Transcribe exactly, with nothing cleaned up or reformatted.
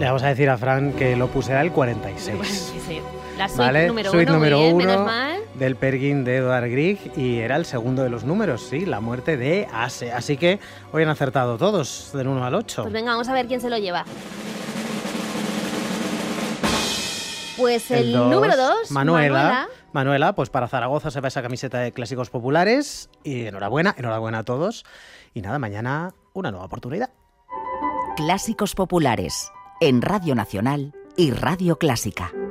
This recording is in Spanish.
Le vamos a decir a Fran que el Opus era el cuarenta y seis. Sí, sí. La suite ¿Vale? número Suite uno, número muy bien, uno menos mal. del Peer Gynt de Edvard Grieg y era el segundo de los números, sí, la muerte de Ase. Así que hoy han acertado todos, del uno al ocho. Pues venga, vamos a ver quién se lo lleva. Pues el, El dos, número dos, Manuela. Manuela. Manuela, pues para Zaragoza se va esa camiseta de Clásicos Populares. Y enhorabuena, enhorabuena a todos. Y nada, mañana una nueva oportunidad. Clásicos Populares, en Radio Nacional y Radio Clásica.